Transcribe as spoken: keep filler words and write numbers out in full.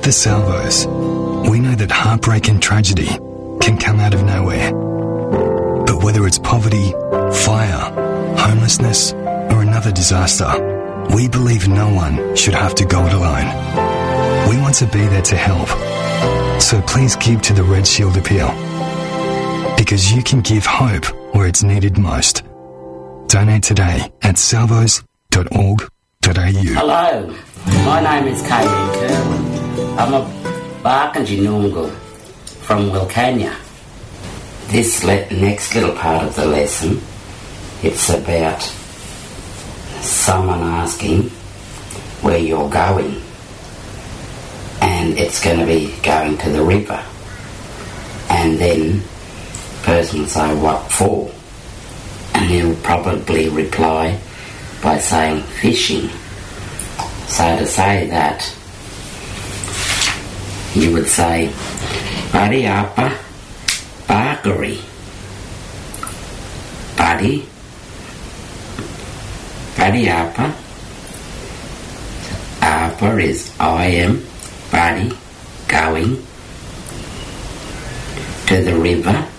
the Salvos, we know that heartbreak and tragedy can come out of nowhere. But whether it's poverty, fire, homelessness, or another disaster, we believe no one should have to go it alone. We want to be there to help. So please give to the Red Shield Appeal. Because you can give hope where it's needed most. Donate today at salvos dot org dot a u. Hello, my name is K D Kerwin. I'm a Barkindji from Wilcannia. This le- next little part of the lesson, it's about someone asking where you're going. And it's going to be going to the river. And then the person will say, what for? And he'll probably reply by saying fishing. So to say that, you would say, Buddy apa Barkery. Buddy Buddy apa Apa is I am Buddy going to the river